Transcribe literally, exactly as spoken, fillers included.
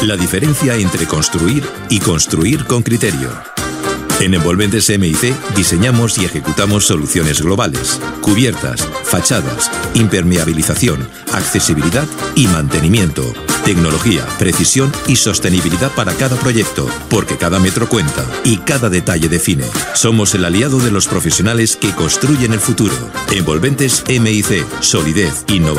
La diferencia entre construir y construir con criterio. En Envolventes M I C diseñamos y ejecutamos soluciones globales, cubiertas, fachadas, impermeabilización, accesibilidad y mantenimiento, tecnología, precisión y sostenibilidad para cada proyecto, porque cada metro cuenta y cada detalle define. Somos el aliado de los profesionales que construyen el futuro. Envolventes M I C, solidez, innovación.